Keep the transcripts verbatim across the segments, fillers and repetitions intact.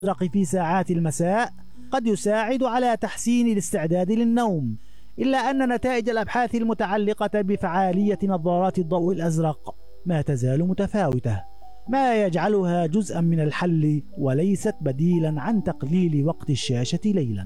الأزرق في ساعات المساء قد يساعد على تحسين الاستعداد للنوم، إلا أن نتائج الأبحاث المتعلقة بفعالية نظارات الضوء الأزرق ما تزال متفاوتة، ما يجعلها جزءا من الحل وليست بديلا عن تقليل وقت الشاشة ليلا.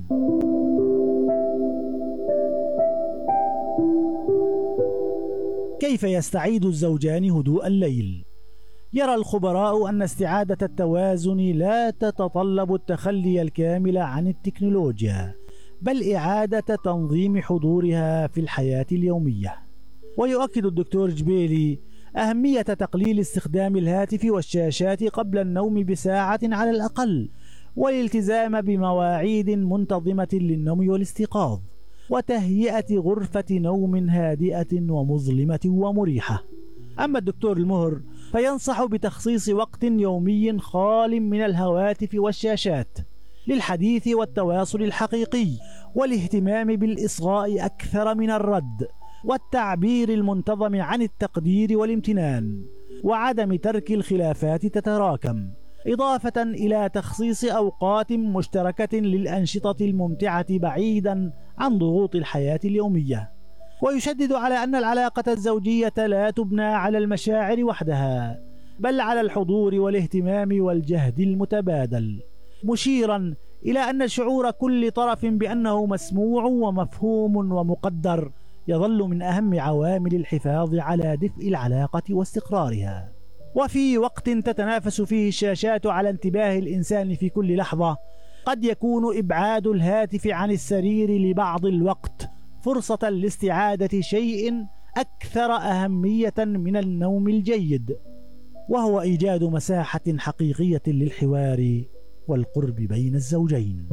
كيف يستعيد الزوجان هدوء الليل؟ يرى الخبراء أن استعادة التوازن لا تتطلب التخلي الكامل عن التكنولوجيا، بل إعادة تنظيم حضورها في الحياة اليومية. ويؤكد الدكتور جبيلي أهمية تقليل استخدام الهاتف والشاشات قبل النوم بساعة على الأقل، والالتزام بمواعيد منتظمة للنوم والاستيقاظ، وتهيئة غرفة نوم هادئة ومظلمة ومريحة. أما الدكتور المهر فينصح بتخصيص وقت يومي خال من الهواتف والشاشات للحديث والتواصل الحقيقي، والاهتمام بالإصغاء أكثر من الرد، والتعبير المنتظم عن التقدير والامتنان، وعدم ترك الخلافات تتراكم، إضافة إلى تخصيص أوقات مشتركة للأنشطة الممتعة بعيدا عن ضغوط الحياة اليومية. ويشدد على أن العلاقة الزوجية لا تبنى على المشاعر وحدها، بل على الحضور والاهتمام والجهد المتبادل، مشيرا إلى أن شعور كل طرف بأنه مسموع ومفهوم ومقدر يظل من أهم عوامل الحفاظ على دفء العلاقة واستقرارها. وفي وقت تتنافس فيه الشاشات على انتباه الإنسان في كل لحظة، قد يكون إبعاد الهاتف عن السرير لبعض الوقت فرصة لاستعادة شيء أكثر أهمية من النوم الجيد، وهو إيجاد مساحة حقيقية للحوار والقرب بين الزوجين.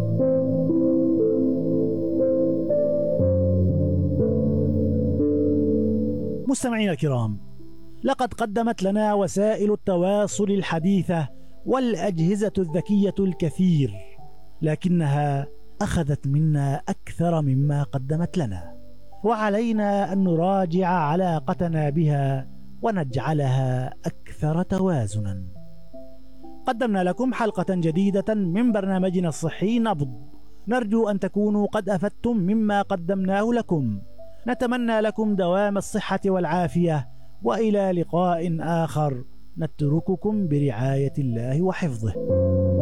مستمعينا الكرام، لقد قدمت لنا وسائل التواصل الحديثة والأجهزة الذكية الكثير، لكنها أخذت منا أكثر مما قدمت لنا، وعلينا أن نراجع علاقتنا بها ونجعلها أكثر توازنا. قدمنا لكم حلقة جديدة من برنامجنا الصحي نبض، نرجو أن تكونوا قد أفدتم مما قدمناه لكم. نتمنى لكم دوام الصحة والعافية، وإلى لقاء آخر نترككم برعاية الله وحفظه.